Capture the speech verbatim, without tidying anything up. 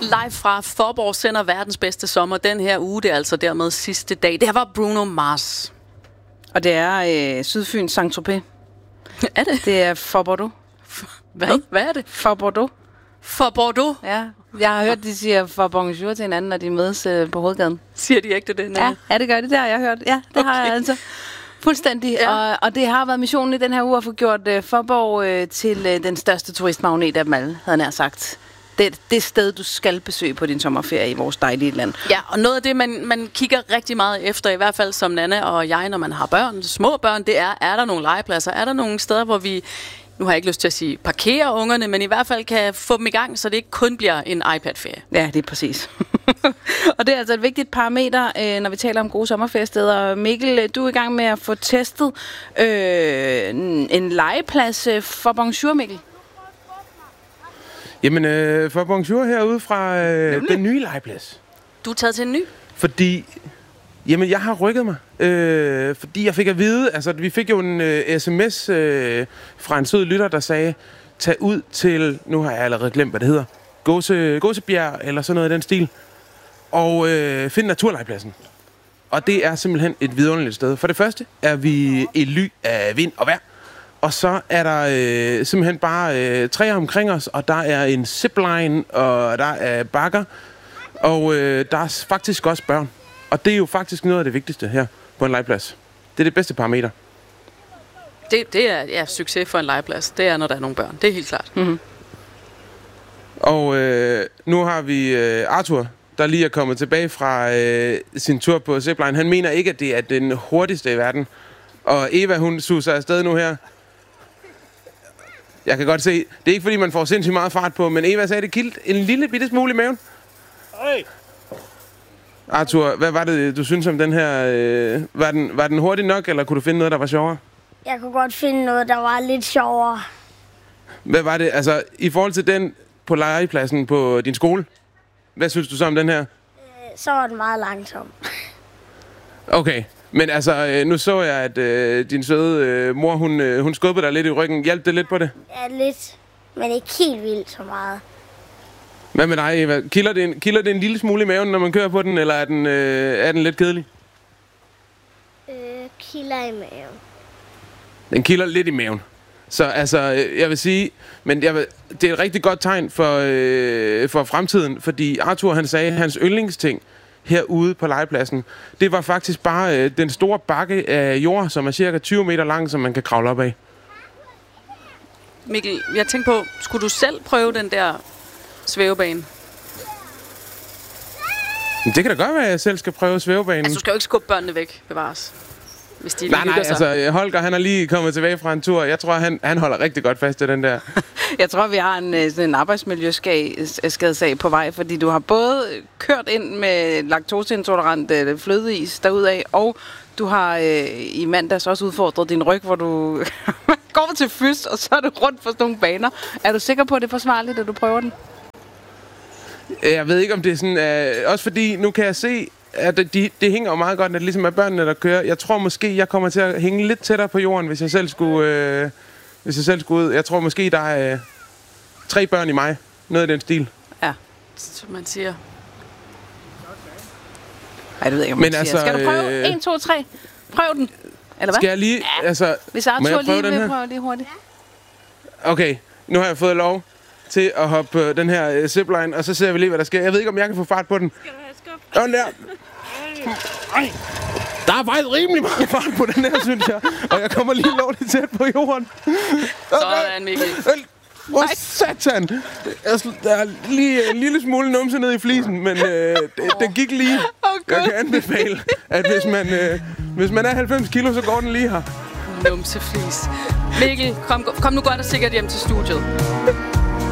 live fra Faaborg sender verdens bedste sommer den her uge. Det er altså dermed sidste dag. Det her var Bruno Mars. Og det er øh, Sydfyns Saint-Tropez. Er det? Det er for Bordeaux. Hvad? Hvad er det? For Bordeaux. For Bordeaux? Ja. Jeg har hørt, de siger for bonjour til hinanden, når de mødes øh, på hovedgaden. Siger de ikke det? Ja, ja, det gør de. Det har jeg hørt. Ja, det okay. har jeg altså. Fuldstændig. Ja. Og, og det har været missionen i den her uge at få gjort øh, Faaborg øh, til øh, den største turistmagnet af dem alle, havde jeg sagt. Det, det sted, du skal besøge på din sommerferie i vores dejlige land. Ja, og noget af det, man, man kigger rigtig meget efter, i hvert fald som Nanne og jeg, når man har børn, små børn, det er, er der nogle legepladser? Er der nogle steder, hvor vi, nu har jeg ikke lyst til at sige parkere ungerne, men i hvert fald kan få dem i gang, så det ikke kun bliver en iPad-ferie? Ja, det er præcis. Og det er altså et vigtigt parameter, øh, når vi taler om gode sommerferiesteder. Mikkel, du er i gang med at få testet øh, en legeplads øh, for bonjour, Mikkel. Jamen, øh, for bonjour herude fra øh, den nye legeplads. Du er taget til en ny? Fordi, jamen, jeg har rykket mig. Øh, fordi jeg fik at vide, altså, vi fik jo en øh, sms øh, fra en sød lytter, der sagde, tag ud til, nu har jeg allerede glemt, hvad det hedder, Gåse, Gåsebjerg, eller sådan noget i den stil, og øh, find naturlegepladsen. Og det er simpelthen et vidunderligt sted. For det første er vi i ly af vind og vejr. Og så er der øh, simpelthen bare øh, træer omkring os, og der er en zipline, og der er bakker, og øh, der er faktisk også børn. Og det er jo faktisk noget af det vigtigste her på en legeplads. Det er det bedste parameter. Det, det er ja, succes for en legeplads. Det er, når der er nogle børn. Det er helt klart. Mm-hmm. Og øh, nu har vi øh, Arthur, der lige er kommet tilbage fra øh, sin tur på zipline. Han mener ikke, at det er den hurtigste i verden. Og Eva, hun suser afsted nu her. Jeg kan godt se, det er ikke fordi, man får sindssygt meget fart på, men Eva sagde, det kildt en lille bitte smule i maven. Øj. Arthur, hvad var det, du synes om den her? Øh, var, den, var den hurtig nok, eller kunne du finde noget, der var sjovere? Jeg kunne godt finde noget, der var lidt sjovere. Hvad var det, altså i forhold til den på legepladsen på din skole? Hvad synes du så om den her? Så var den meget langsom. Okay, men altså, nu så jeg, at øh, din søde øh, mor, hun, øh, hun skubbede dig lidt i ryggen. Hjalp det lidt på det? Ja, lidt. Men ikke helt vildt så meget. Hvad med dig, Eva? Kilder det en, kilder det en lille smule i maven, når man kører på den, eller er den, øh, er den lidt kedelig? Øh, kilder i maven. Den kilder lidt i maven. Så altså, jeg vil sige, men jeg vil, det er et rigtig godt tegn for, øh, for fremtiden, fordi Arthur, han sagde, at hans yndlingsting herude på legepladsen, det var faktisk bare øh, den store bakke af jord, som er cirka tyve meter lang, som man kan kravle op af. Mikkel, jeg tænkte på, skulle du selv prøve den der svævebane? Men det kan da godt være, at jeg selv skal prøve svævebanen. Altså, du skal jo ikke skubbe børnene væk, bevares. Hvis de nej, nej, sig. altså Holger, han er lige kommet tilbage fra en tur. Jeg tror, han, han holder rigtig godt fast i den der. Jeg tror, vi har en, sådan en arbejdsmiljøskadesag på vej, fordi du har både kørt ind med laktoseintolerant øh, flødeis derudaf, og du har øh, i mandags også udfordret din ryg, hvor du går til fys, og så er du rundt på sådan nogle baner. Er du sikker på, at det er forsvarligt, at du prøver den? Jeg ved ikke, om det er sådan... Øh, også fordi, nu kan jeg se, at det, de, det hænger jo meget godt, at det ligesom er børnene, der kører. Jeg tror måske, jeg kommer til at hænge lidt tættere på jorden, hvis jeg selv skulle, øh, hvis jeg selv skulle ud. Jeg tror måske, der er øh, tre børn i mig. Noget af den stil. Ja, som man siger. Ej, det ved jeg ikke, om Men man altså, siger. Skal du prøve? Øh, en, to, tre. Prøv den. Eller hvad? Skal jeg lige... Ja. Altså, hvis Arthur lige vil prøve lige hurtigt. Okay, nu har jeg fået lov til at hoppe på den her uh, zipline, og så ser vi lige, hvad der sker. Jeg ved ikke, om jeg kan få fart på den. Skal du have skub? Sådan der. Ej. Der er faktisk rimelig meget fart på den her, synes jeg. Og jeg kommer lige lovligt tæt på jorden. Sådan, Mikkel. Hvor satan! Der er lige en lille smule numse ned i flisen, men øh, det, det gik lige. Oh, jeg kan anbefale, at hvis man, øh, hvis man er halvfems kilo, så går den lige her. Numseflis. Mikkel, kom, kom nu godt og sikkert hjem til studiet.